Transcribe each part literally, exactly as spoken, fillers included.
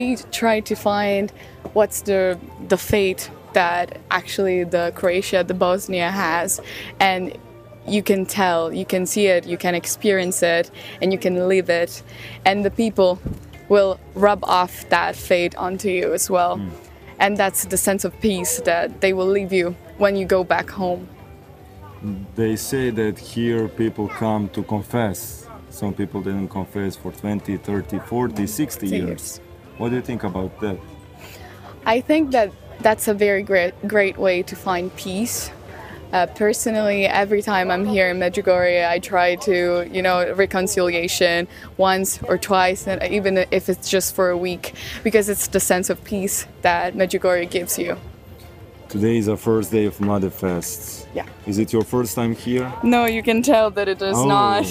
try to find what's the the fate that actually the Croatia, the Bosnia has, and you can tell, you can see it, you can experience it, and you can live it, and the people will rub off that fate onto you as well. Mm. And that's the sense of peace that they will leave you when you go back home. They say that here people come to confess. Some people didn't confess for twenty, thirty, forty, sixty years. What do you think about that? I think that that's a very great, great way to find peace. Uh, personally, every time I'm here in Medjugorje, I try to, you know, reconciliation once or twice, and even if it's just for a week, because it's the sense of peace that Medjugorje gives you. Today is the first day of Mladefest. Yeah. Is it your first time here? No, you can tell that it is oh. not.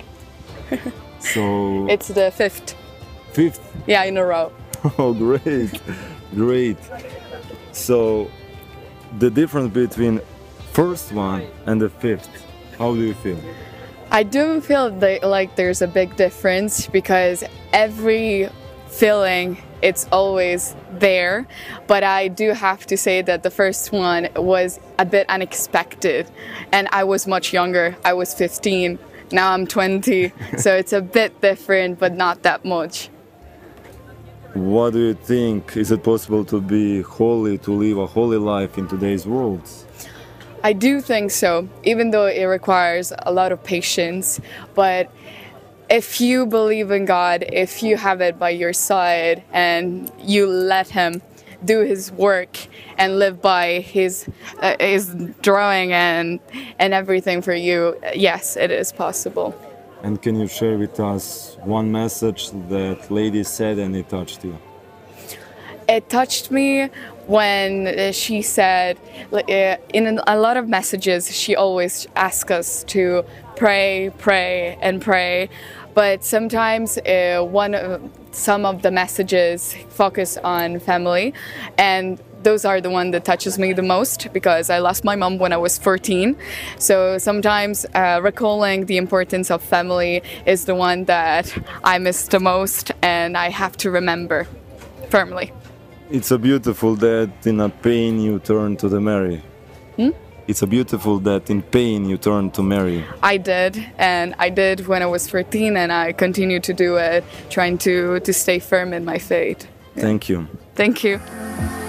So... It's the fifth. Fifth? Yeah, in a row. Oh, great. Great. So, the difference between first one and the fifth, how do you feel? I do feel that, like there's a big difference, because every feeling, it's always there, but I do have to say that the first one was a bit unexpected, and I was much younger. I was fifteen, now I'm twenty, so it's a bit different, but not that much. What do you think? Is it possible to be holy, to live a holy life in today's world? I do think so, even though it requires a lot of patience. But if you believe in God, if you have it by your side and you let Him do His work and live by His, uh, his drawing and, and everything for you, yes, it is possible. And can you share with us one message that lady said and it touched you? It touched me when she said, in a lot of messages, she always asks us to pray, pray, and pray. But sometimes uh, one, uh, some of the messages focus on family, and those are the one that touches me the most, because I lost my mom when I was fourteen. So sometimes uh, recalling the importance of family is the one that I miss the most, and I have to remember firmly. It's a beautiful that in a pain you turn to the Mary. Hmm? It's a beautiful that in pain you turn to Mary. I did, and I did when I was fourteen, and I continue to do it, trying to, to stay firm in my faith. Thank you. Thank you.